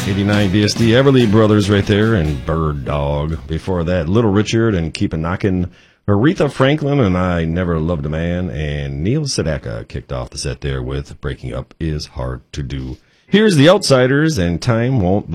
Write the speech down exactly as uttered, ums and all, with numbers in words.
eighty-nine D S D, Everly Brothers right there, and Bird Dog. Before that, Little Richard and Keep It Knockin', Aretha Franklin and I Never Loved a Man, and Neil Sedaka kicked off the set there with Breaking Up Is Hard to Do. Here's The Outsiders and Time Won't